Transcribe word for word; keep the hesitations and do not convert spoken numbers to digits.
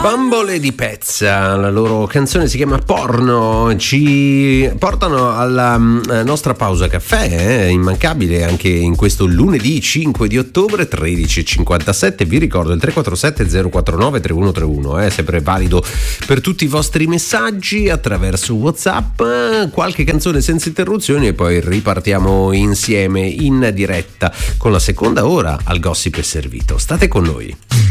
Bambole di Pezza, la loro canzone si chiama Porno, ci portano alla nostra pausa caffè, eh, immancabile anche in questo lunedì cinque di ottobre, tredici e cinquantasette. Vi ricordo il tre quattro sette zero quattro nove tre uno tre uno, è eh, sempre valido per tutti i vostri messaggi attraverso WhatsApp, qualche canzone senza interruzioni e poi ripartiamo insieme in diretta con la seconda ora al Gossip è servito. State con noi.